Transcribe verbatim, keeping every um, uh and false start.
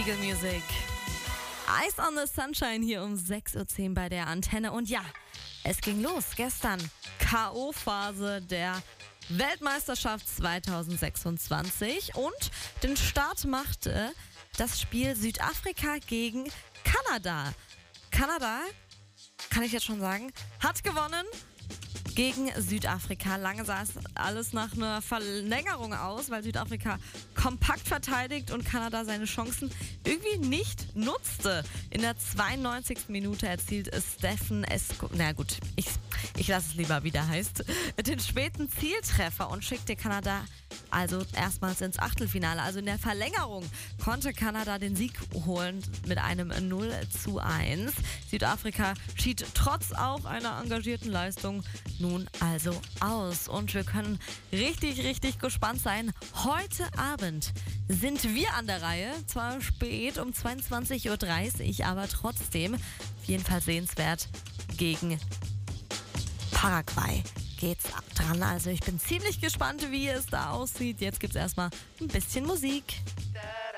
Eagle Music. Ice on the Sunshine hier um sechs Uhr zehn bei der Antenne. Und ja, es ging los gestern. K O-Phase der Weltmeisterschaft zwanzig sechsundzwanzig. Und den Start machte das Spiel Südafrika gegen Kanada. Kanada, kann ich jetzt schon sagen, hat gewonnen gegen Südafrika. Lange sah es alles nach einer Verlängerung aus, weil Südafrika kompakt verteidigt und Kanada seine Chancen irgendwie nicht nutzte. In der zweiundneunzigsten Minute erzielt Stephen Esco, na gut, ich, ich lasse es lieber, wie der heißt, den späten Zieltreffer und schickte Kanada also erstmals ins Achtelfinale. Also in der Verlängerung konnte Kanada den Sieg holen mit einem null zu eins. Südafrika schied trotz auch einer engagierten Leistung nun also aus. Und wir können richtig, richtig gespannt sein. Heute Abend sind wir an der Reihe. Zwar spät, um zweiundzwanzig Uhr dreißig, aber trotzdem auf jeden Fall sehenswert gegen Paraguay geht's dran. Also ich bin ziemlich gespannt, wie es da aussieht. Jetzt gibt's erstmal ein bisschen Musik.